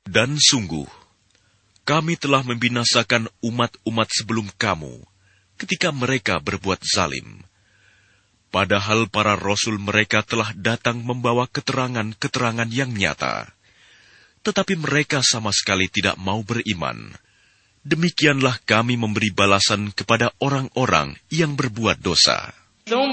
Dan sungguh, kami telah membinasakan umat-umat sebelum kamu ketika mereka berbuat zalim. Padahal para rasul mereka telah datang membawa keterangan-keterangan yang nyata. Tetapi mereka sama sekali tidak mau beriman. Demikianlah kami memberi balasan kepada orang-orang yang berbuat dosa.